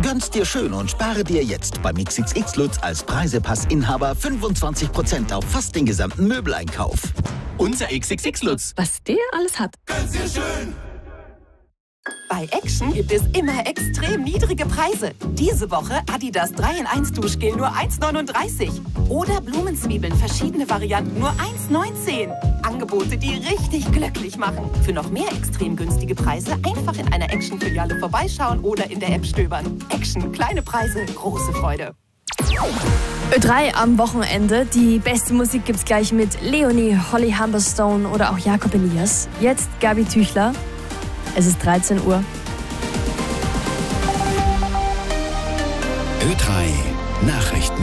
Gönn's dir schön und spare dir jetzt beim XXX Lutz als Preisepass-Inhaber 25% auf fast den gesamten Möbeleinkauf. Unser XXX Lutz. Was der alles hat. Gönn's dir schön. Bei Action gibt es immer extrem niedrige Preise. Diese Woche Adidas 3-in-1 Duschgel nur 1,39. Oder Blumenzwiebeln, verschiedene Varianten nur 1,19. Angebote, die richtig glücklich machen. Für noch mehr extrem günstige Preise einfach in einer Action-Filiale vorbeischauen oder in der App stöbern. Action, kleine Preise, große Freude. Ö3 am Wochenende. Die beste Musik gibt's gleich mit Leonie, Holly Humberstone oder auch Jakob Elias. Jetzt Gabi Tüchler. Es ist 13 Uhr. Ö3 Nachrichten.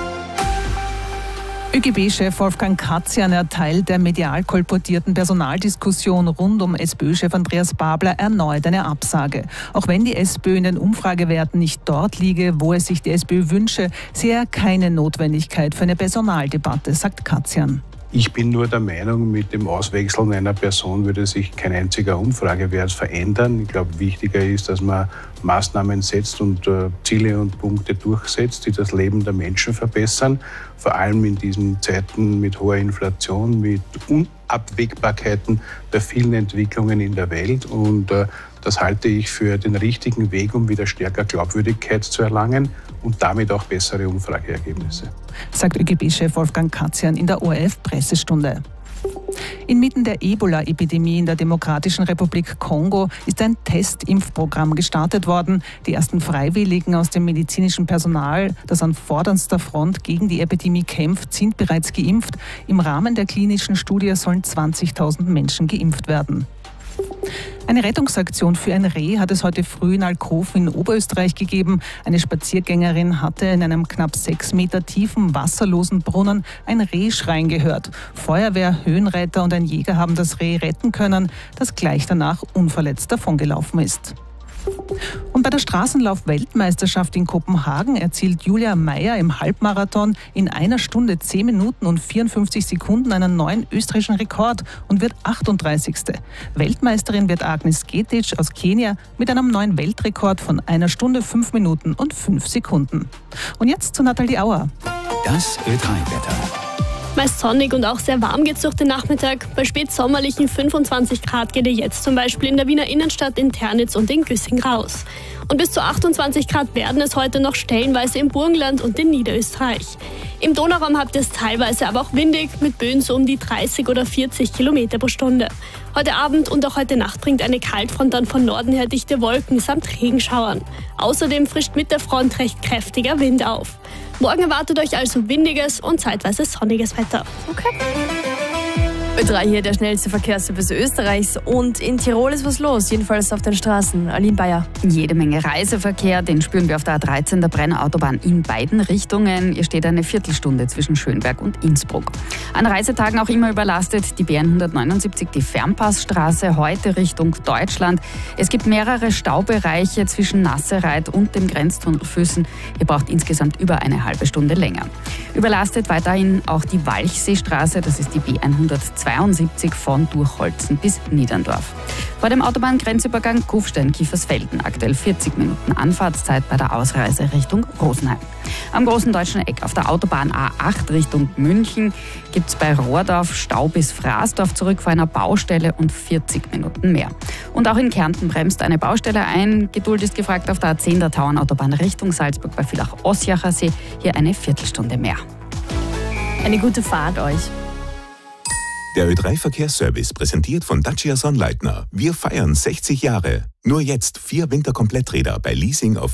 ÖGB-Chef Wolfgang Katzian erteilt der medial kolportierten Personaldiskussion rund um SPÖ-Chef Andreas Babler erneut eine Absage. Auch wenn die SPÖ in den Umfragewerten nicht dort liege, wo es sich die SPÖ wünsche, sehe er keine Notwendigkeit für eine Personaldebatte, sagt Katzian. Ich bin nur der Meinung, mit dem Auswechseln einer Person würde sich kein einziger Umfragewert verändern. Ich glaube, wichtiger ist, dass man Maßnahmen setzt und Ziele und Punkte durchsetzt, die das Leben der Menschen verbessern. Vor allem in diesen Zeiten mit hoher Inflation, mit Unabwägbarkeiten der vielen Entwicklungen in der Welt. Und das halte ich für den richtigen Weg, um wieder stärker Glaubwürdigkeit zu erlangen und damit auch bessere Umfrageergebnisse. Sagt ÖGB-Chef Wolfgang Katzian in der ORF-Pressestunde. Inmitten der Ebola-Epidemie in der Demokratischen Republik Kongo ist ein Testimpfprogramm gestartet worden. Die ersten Freiwilligen aus dem medizinischen Personal, das an vorderster Front gegen die Epidemie kämpft, sind bereits geimpft. Im Rahmen der klinischen Studie sollen 20.000 Menschen geimpft werden. Eine Rettungsaktion für ein Reh hat es heute früh in Alkoven in Oberösterreich gegeben. Eine Spaziergängerin hatte in einem knapp 6 Meter tiefen, wasserlosen Brunnen ein Reh schreien gehört. Feuerwehr, Höhenretter und ein Jäger haben das Reh retten können, das gleich danach unverletzt davongelaufen ist. Und bei der Straßenlauf-Weltmeisterschaft in Kopenhagen erzielt Julia Meyer im Halbmarathon in 1 Stunde 10 Minuten und 54 Sekunden einen neuen österreichischen Rekord und wird 38. Weltmeisterin wird Agnes Getic aus Kenia mit einem neuen Weltrekord von 1 Stunde 5 Minuten und 5 Sekunden. Und jetzt zu Nathalie Auer. Das Ö3-Wetter. Meist sonnig und auch sehr warm geht's durch den Nachmittag. Bei spätsommerlichen 25 Grad geht es jetzt zum Beispiel in der Wiener Innenstadt, in Ternitz und in Güssing raus. Und bis zu 28 Grad werden es heute noch stellenweise im Burgenland und in Niederösterreich. Im Donauraum habt ihr es teilweise aber auch windig, mit Böen so um die 30 oder 40 Kilometer pro Stunde. Heute Abend und auch heute Nacht bringt eine Kaltfront dann von Norden her dichte Wolken samt Regenschauern. Außerdem frischt mit der Front recht kräftiger Wind auf. Morgen erwartet euch also windiges und zeitweise sonniges Wetter. Okay. Ö3 hier, der schnellste Verkehrsservice Österreichs. Und in Tirol ist was los, jedenfalls auf den Straßen. Aline Bayer. Jede Menge Reiseverkehr, den spüren wir auf der A13 der Brenner-Autobahn in beiden Richtungen. Hier steht eine Viertelstunde zwischen Schönberg und Innsbruck. An Reisetagen auch immer überlastet die BN 179, die Fernpassstraße, heute Richtung Deutschland. Es gibt mehrere Staubereiche zwischen Nassereit und dem Grenztunnel Füssen. Hier braucht insgesamt über eine halbe Stunde länger. Überlastet weiterhin auch die Walchseestraße, das ist die B 172 von Durchholzen bis Niederndorf. Vor dem Autobahngrenzübergang Kufstein-Kiefersfelden aktuell 40 Minuten Anfahrtszeit bei der Ausreise Richtung Rosenheim. Am großen deutschen Eck auf der Autobahn A8 Richtung München gibt es bei Rohrdorf Stau bis Fraßdorf zurück vor einer Baustelle und 40 Minuten mehr. Und auch in Kärnten bremst eine Baustelle ein. Geduld ist gefragt auf der A10 der Tauernautobahn Richtung Salzburg bei Villach-Ossiacher See. Hier eine Viertelstunde mehr. Eine gute Fahrt euch. Der Ö3 Verkehrsservice präsentiert von Dacia Sonnleitner. Wir feiern 60 Jahre. Nur jetzt 4 Winterkompletträder bei Leasing auf